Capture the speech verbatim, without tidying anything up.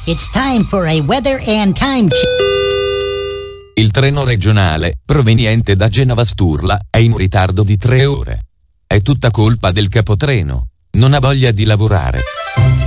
It's time for a weather and time check. Il treno regionale, proveniente da Genova Sturla, è in ritardo di tre ore. È tutta colpa del capotreno. Non ha voglia di lavorare.